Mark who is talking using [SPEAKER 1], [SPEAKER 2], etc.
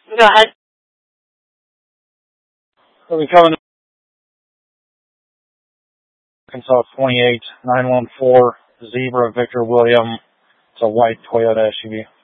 [SPEAKER 1] Go ahead.
[SPEAKER 2] So we coming to Arkansas 28 914 Zebra Victor William. It's a white Toyota SUV.